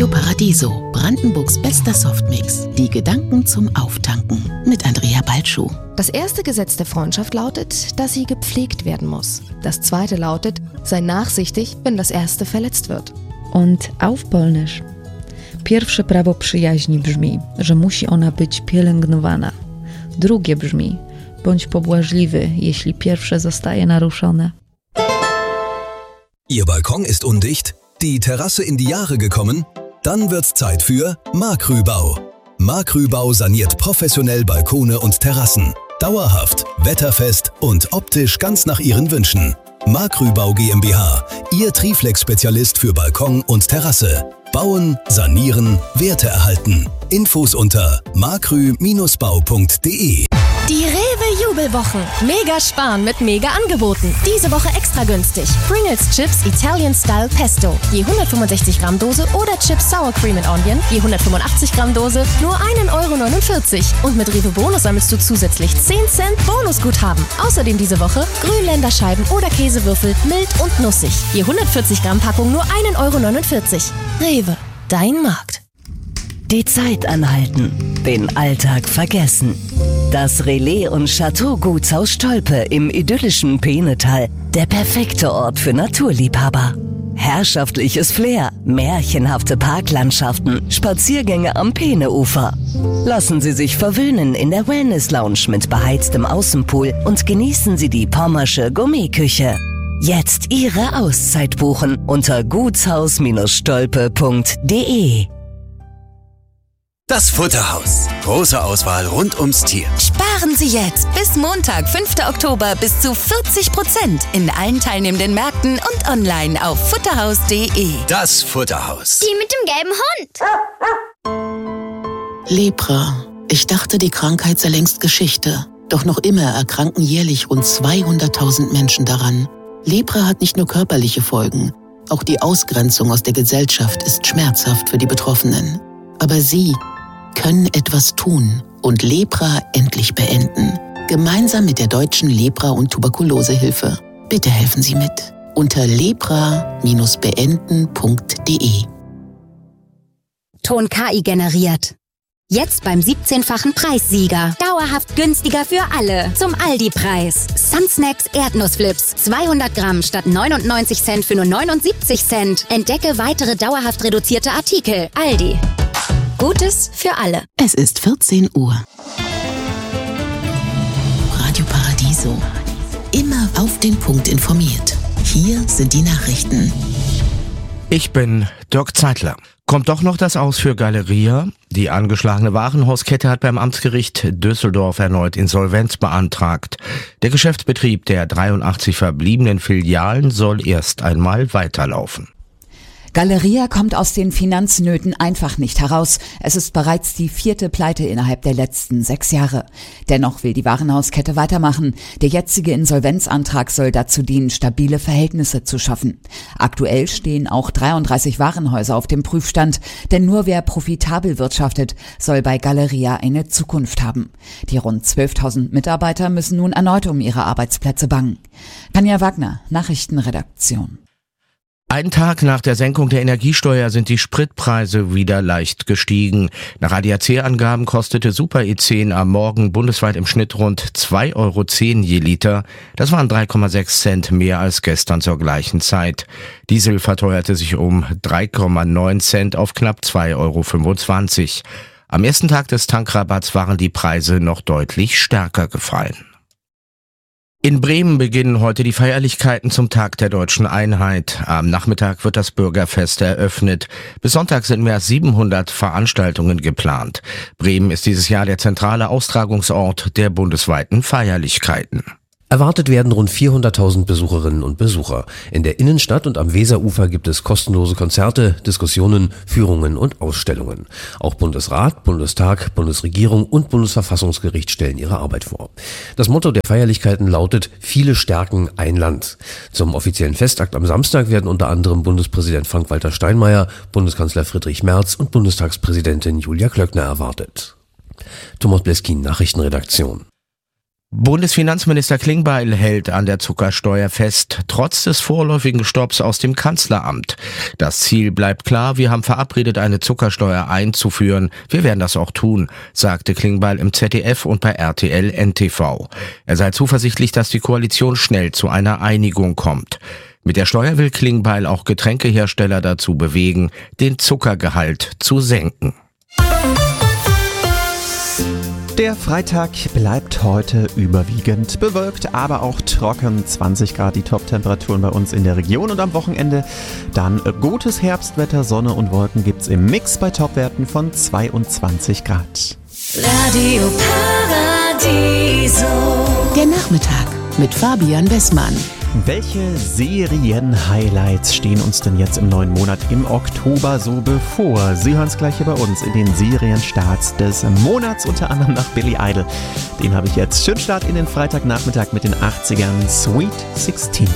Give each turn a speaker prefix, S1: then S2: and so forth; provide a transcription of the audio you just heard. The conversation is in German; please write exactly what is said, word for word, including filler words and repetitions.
S1: Radio Paradiso, Brandenburgs bester Softmix. Die Gedanken zum Auftanken mit Andrea Balschuh.
S2: Das erste Gesetz der Freundschaft lautet, dass sie gepflegt werden muss. Das zweite lautet, sei nachsichtig, wenn das erste verletzt wird.
S3: Und auf Polnisch. Pierwsze prawo przyjaźni brzmi, że musi ona być pielęgnowana. Drugie brzmi, bądź pobłażliwy, jeśli pierwsze zostaje naruszone.
S4: Ihr Balkon ist undicht? Die Terrasse in die Jahre gekommen? Dann wird's Zeit für Markrübau. Markrübau saniert professionell Balkone und Terrassen. Dauerhaft, wetterfest und optisch ganz nach Ihren Wünschen. Markrübau GmbH, Ihr Triflex-Spezialist für Balkon und Terrasse. Bauen, sanieren, Werte erhalten. Infos unter markrü Bindestrich bau punkt de.
S2: Die Rewe-Jubelwochen. Mega sparen mit Mega-Angeboten. Diese Woche extra günstig. Pringles Chips Italian Style Pesto. Je hundertfünfundsechzig Gramm Dose oder Chips Sour Cream and Onion. Je hundertfünfundachtzig Gramm Dose nur ein Euro neunundvierzig. Und mit Rewe Bonus sammelst du zusätzlich zehn Cent Bonusguthaben. Außerdem diese Woche Grünländerscheiben oder Käsewürfel mild und nussig. Je hundertvierzig Gramm Packung nur ein Euro neunundvierzig. Rewe, dein Markt.
S5: Die Zeit anhalten, den Alltag vergessen. Das Relais- und Chateau-Gutshaus Stolpe im idyllischen Peenetal, der perfekte Ort für Naturliebhaber. Herrschaftliches Flair, märchenhafte Parklandschaften, Spaziergänge am Peeneufer. Lassen Sie sich verwöhnen in der Wellness-Lounge mit beheiztem Außenpool und genießen Sie die pommersche Gourmetküche. Jetzt Ihre Auszeit buchen unter gutshaus Bindestrich stolpe punkt de.
S6: Das Futterhaus. Große Auswahl rund ums Tier.
S7: Sparen Sie jetzt bis Montag, fünften Oktober bis zu vierzig Prozent in allen teilnehmenden Märkten und online auf futterhaus punkt de.
S6: Das Futterhaus.
S8: Die mit dem gelben Hund.
S1: Lepra. Ich dachte, die Krankheit sei längst Geschichte. Doch noch immer erkranken jährlich rund zweihunderttausend Menschen daran. Lepra hat nicht nur körperliche Folgen. Auch die Ausgrenzung aus der Gesellschaft ist schmerzhaft für die Betroffenen. Aber Sie können etwas tun und Lepra endlich beenden. Gemeinsam mit der Deutschen Lepra- und Tuberkulosehilfe. Bitte helfen Sie mit. Unter lepra Bindestrich beenden punkt de.
S9: Ton K I generiert. Jetzt beim siebzehnfachen Preissieger. Dauerhaft günstiger für alle. Zum Aldi-Preis. Sunsnacks Erdnussflips. zweihundert Gramm statt neunundneunzig Cent für nur neunundsiebzig Cent. Entdecke weitere dauerhaft reduzierte Artikel. Aldi. Gutes für alle.
S1: Es ist vierzehn Uhr. Radio Paradiso. Immer auf den Punkt informiert. Hier sind die Nachrichten.
S10: Ich bin Dirk Zeitler. Kommt doch noch das Aus für Galeria? Die angeschlagene Warenhauskette hat beim Amtsgericht Düsseldorf erneut Insolvenz beantragt. Der Geschäftsbetrieb der dreiundachtzig verbliebenen Filialen soll erst einmal weiterlaufen.
S11: Galeria kommt aus den Finanznöten einfach nicht heraus. Es ist bereits die vierte Pleite innerhalb der letzten sechs Jahre. Dennoch will die Warenhauskette weitermachen. Der jetzige Insolvenzantrag soll dazu dienen, stabile Verhältnisse zu schaffen. Aktuell stehen auch dreiunddreißig Warenhäuser auf dem Prüfstand, denn nur wer profitabel wirtschaftet, soll bei Galeria eine Zukunft haben. Die rund zwölftausend Mitarbeiter müssen nun erneut um ihre Arbeitsplätze bangen. Tanja Wagner, Nachrichtenredaktion.
S10: Einen Tag nach der Senkung der Energiesteuer sind die Spritpreise wieder leicht gestiegen. Nach A D A C-Angaben kostete Super E zehn am Morgen bundesweit im Schnitt rund zwei Euro zehn je Liter. Das waren drei Komma sechs Cent mehr als gestern zur gleichen Zeit. Diesel verteuerte sich um drei Komma neun Cent auf knapp zwei Euro fünfundzwanzig. Am ersten Tag des Tankrabatts waren die Preise noch deutlich stärker gefallen. In Bremen beginnen heute die Feierlichkeiten zum Tag der Deutschen Einheit. Am Nachmittag wird das Bürgerfest eröffnet. Bis Sonntag sind mehr als siebenhundert Veranstaltungen geplant. Bremen ist dieses Jahr der zentrale Austragungsort der bundesweiten Feierlichkeiten.
S12: Erwartet werden rund vierhunderttausend Besucherinnen und Besucher. In der Innenstadt und am Weserufer gibt es kostenlose Konzerte, Diskussionen, Führungen und Ausstellungen. Auch Bundesrat, Bundestag, Bundesregierung und Bundesverfassungsgericht stellen ihre Arbeit vor. Das Motto der Feierlichkeiten lautet: Viele stärken ein Land. Zum offiziellen Festakt am Samstag werden unter anderem Bundespräsident Frank-Walter Steinmeier, Bundeskanzler Friedrich Merz und Bundestagspräsidentin Julia Klöckner erwartet. Thomas Bleskin, Nachrichtenredaktion.
S10: Bundesfinanzminister Klingbeil hält an der Zuckersteuer fest, trotz des vorläufigen Stopps aus dem Kanzleramt. Das Ziel bleibt klar, wir haben verabredet, eine Zuckersteuer einzuführen. Wir werden das auch tun, sagte Klingbeil im Z D F und bei R T L N T V. Er sei zuversichtlich, dass die Koalition schnell zu einer Einigung kommt. Mit der Steuer will Klingbeil auch Getränkehersteller dazu bewegen, den Zuckergehalt zu senken.
S13: Der Freitag bleibt heute überwiegend bewölkt, aber auch trocken. zwanzig Grad die Top-Temperaturen bei uns in der Region und am Wochenende dann gutes Herbstwetter, Sonne und Wolken gibt's im Mix bei Topwerten von zweiundzwanzig Grad.
S14: Radio Paradiso.
S1: Der Nachmittag mit Fabian Wessmann.
S13: Welche Serien-Highlights stehen uns denn jetzt im neuen Monat im Oktober so bevor? Sie hören es gleich hier bei uns in den Serienstarts des Monats, unter anderem nach Billy Idol. Den habe ich jetzt. Schönen Start in den Freitagnachmittag mit den achtzigern, Sweet sechzehn.